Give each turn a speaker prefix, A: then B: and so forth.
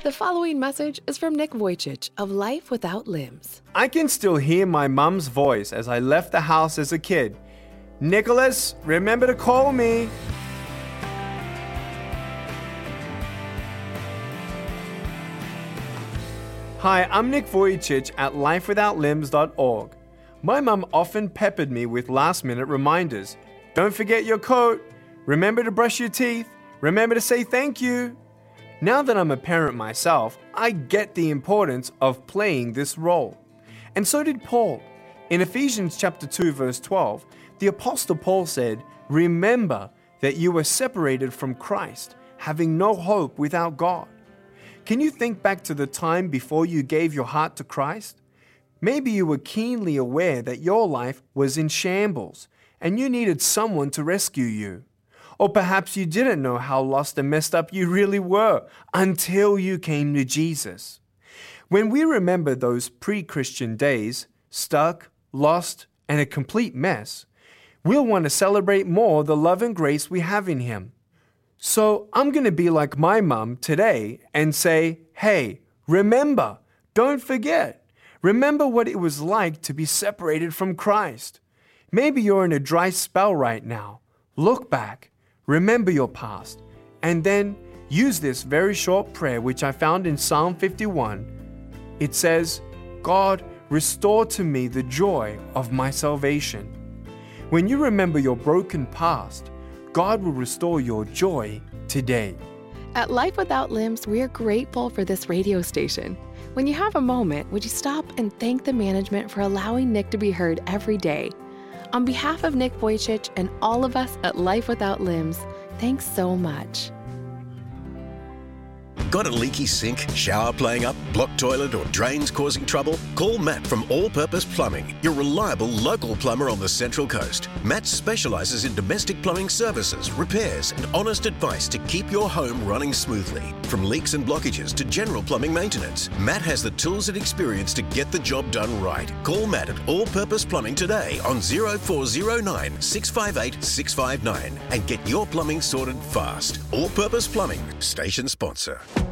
A: The following message is from Nick Vujicic of Life Without Limbs.
B: I can still hear my mum's voice as I left the house as a kid. Nicholas, remember to call me. Hi, I'm Nick Vujicic at lifewithoutlimbs.org. My mum often peppered me with last-minute reminders. Don't forget your coat. Remember to brush your teeth. Remember to say thank you. Now that I'm a parent myself, I get the importance of playing this role. And so did Paul. In Ephesians chapter 2, verse 12, the Apostle Paul said, "Remember that you were separated from Christ, having no hope without God." Can you think back to the time before you gave your heart to Christ? Maybe you were keenly aware that your life was in shambles and you needed someone to rescue you. Or perhaps you didn't know how lost and messed up you really were until you came to Jesus. When we remember those pre-Christian days, stuck, lost, and a complete mess, we'll want to celebrate more the love and grace we have in Him. So I'm going to be like my mum today and say, hey, remember, don't forget. Remember what it was like to be separated from Christ. Maybe you're in a dry spell right now. Look back, remember your past, and then use this very short prayer which I found in Psalm 51. It says, God, restore to me the joy of my salvation. When you remember your broken past, God will restore your joy today.
A: At Life Without Limbs, we're grateful for this radio station. When you have a moment, would you stop and thank the management for allowing Nick to be heard every day? On behalf of Nick Vujicic and all of us at Life Without Limbs, thanks so much.
C: Got a leaky sink, shower playing up, blocked toilet or drains causing trouble? Call Matt from All Purpose Plumbing, your reliable local plumber on the Central Coast. Matt specialises in domestic plumbing services, repairs and honest advice to keep your home running smoothly. From leaks and blockages to general plumbing maintenance, Matt has the tools and experience to get the job done right. Call Matt at All Purpose Plumbing today on 0409 658 659 and get your plumbing sorted fast. All Purpose Plumbing, station sponsor.